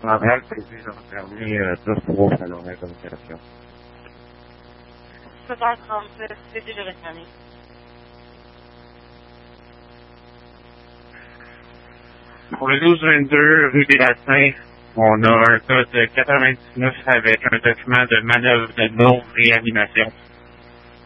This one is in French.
Montréal, prévu de fermer deux fois à l'horaire de l'opération. 7h30, c'est déjà réclamé. Pour le 1222 rue des Latins, on a un code 99 avec un document de manœuvre de non-réanimation.